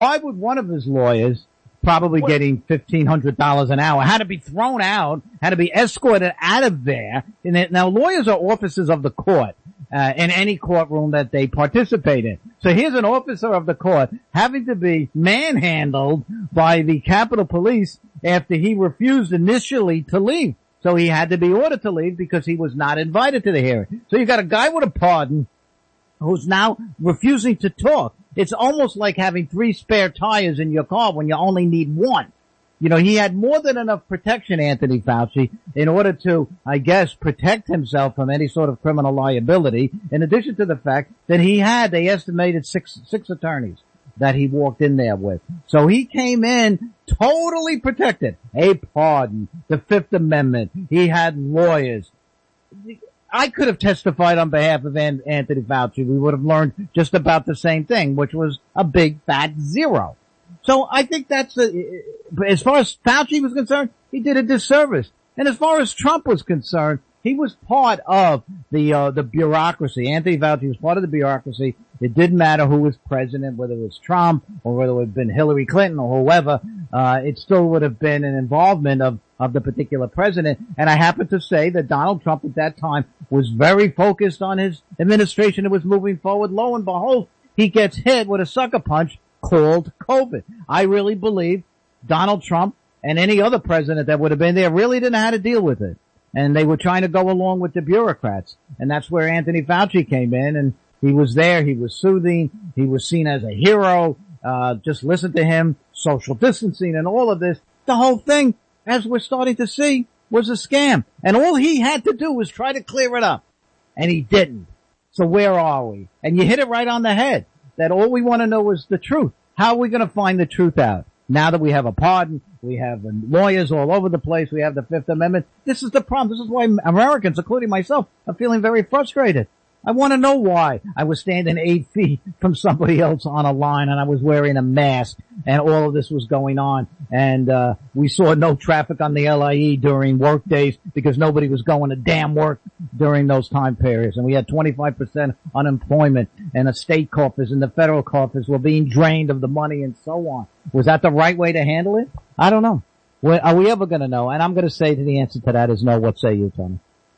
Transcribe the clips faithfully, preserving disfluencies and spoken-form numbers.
Why would one of his lawyers, probably what? getting fifteen hundred dollars an hour, had to be thrown out, had to be escorted out of there? And it, now lawyers are officers of the court, uh, in any courtroom that they participate in. So here's an officer of the court having to be manhandled by the Capitol Police after he refused initially to leave. So he had to be ordered to leave because he was not invited to the hearing. So you got a guy with a pardon who's now refusing to talk. It's almost like having three spare tires in your car when you only need one. You know, he had more than enough protection, Anthony Fauci, in order to, I guess, protect himself from any sort of criminal liability, in addition to the fact that he had, they estimated, six, six attorneys that he walked in there with. So he came in totally protected. A pardon, the Fifth Amendment. He had lawyers. I could have testified on behalf of Anthony Fauci. We would have learned just about the same thing, which was a big fat zero. So I think that's a, as far as Fauci was concerned, he did a disservice. And as far as Trump was concerned, he was part of the, uh, the bureaucracy. Anthony Fauci was part of the bureaucracy. It didn't matter who was president, whether it was Trump or whether it had been Hillary Clinton or whoever. Uh, it still would have been an involvement of, of the particular president. And I happen to say that Donald Trump at that time was very focused on his administration and was moving forward. Lo and behold, he gets hit with a sucker punch called COVID. I really believe Donald Trump and any other president that would have been there really didn't know how to deal with it. And they were trying to go along with the bureaucrats. And that's where Anthony Fauci came in, and he was there. He was soothing. He was seen as a hero. Uh, just listen to him. Social distancing and all of this. The whole thing, as we're starting to see, was a scam. And all he had to do was try to clear it up. And he didn't. So where are we? And you hit it right on the head. That all we want to know is the truth. How are we going to find the truth out? Now that we have a pardon, we have lawyers all over the place, we have the Fifth Amendment. This is the problem. This is why Americans, including myself, are feeling very frustrated. I want to know why. I was standing eight feet from somebody else on a line and I was wearing a mask and all of this was going on. And, uh, we saw no traffic on the L I E during work days because nobody was going to damn work during those time periods. And we had twenty-five percent unemployment and the state coffers and the federal coffers were being drained of the money and so on. Was that the right way to handle it? I don't know. Are we ever going to know? And I'm going to say to the answer to that is no. What say you, Tony?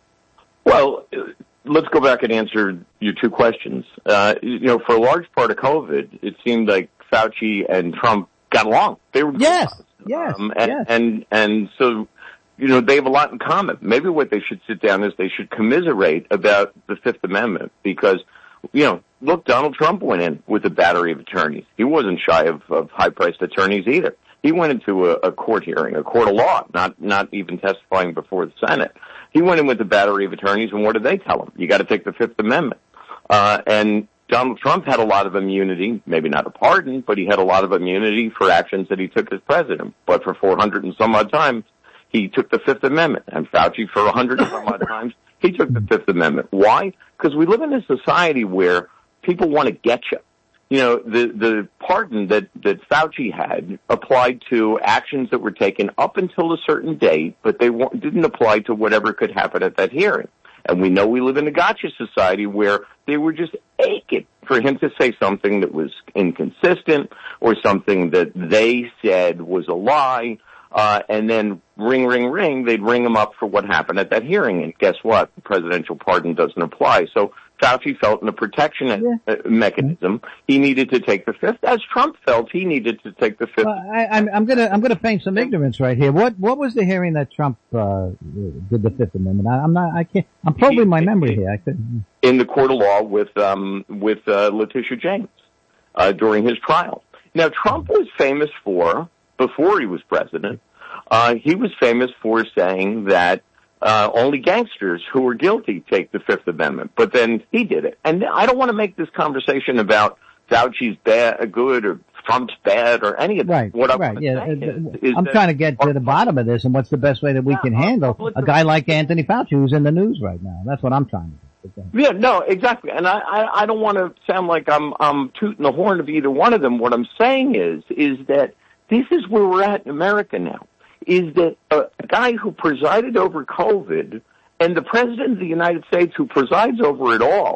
Well, let's go back and answer your two questions. Uh, you know, for a large part of COVID, it seemed like Fauci and Trump got along. They were yes, yes, um, and, yes. and and so, you know, they have a lot in common. Maybe what they should sit down is they should commiserate about the Fifth Amendment because, you know, look, Donald Trump went in with a battery of attorneys. He wasn't shy of, of high-priced attorneys either. He went into a, a court hearing, a court of law, not not even testifying before the Senate. He went in with a battery of attorneys, and what did they tell him? You got to take the Fifth Amendment. Uh, and Donald Trump had a lot of immunity, maybe not a pardon, but he had a lot of immunity for actions that he took as president. But for four hundred and some odd times, he took the Fifth Amendment. And Fauci, for one hundred and some odd times, he took the Fifth Amendment. Why? Because we live in a society where people want to get you. You know, the, the pardon that, that Fauci had applied to actions that were taken up until a certain date, but they didn't apply to whatever could happen at that hearing. And we know we live in a gotcha society where they were just aching for him to say something that was inconsistent or something that they said was a lie. Uh, and then ring, ring, ring, they'd ring him up for what happened at that hearing. And guess what? The presidential pardon doesn't apply. So Fauci felt in a protection yeah. mechanism. He needed to take the Fifth, as Trump felt he needed to take the Fifth. Well, I, I'm, I'm gonna, I'm gonna feign some ignorance right here. What, what was the hearing that Trump, uh, did the Fifth Amendment? I, I'm not, I can't, I'm probing my memory here. I couldn't. In the court of law with, um, with, uh, Letitia James, uh, during his trial. Now, Trump was famous for, before he was president, uh, he was famous for saying that Uh, only gangsters who were guilty take the Fifth Amendment. But then he did it. And I don't want to make this conversation about Fauci's bad, good, or Trump's bad, or any of that. Right, what I'm right, yeah. Is, is I'm trying to get to the bottom of this and what's the best way that we yeah, can handle well, a guy like Anthony Fauci who's in the news right now. That's what I'm trying to do. Yeah, no, exactly. And I, I, I don't want to sound like I'm, I'm tooting the horn of either one of them. What I'm saying is, is that this is where we're at in America now. Is that a, a guy who presided over COVID and the president of the United States who presides over it all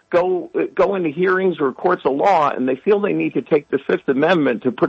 go go into hearings or courts of law and they feel they need to take the Fifth Amendment to put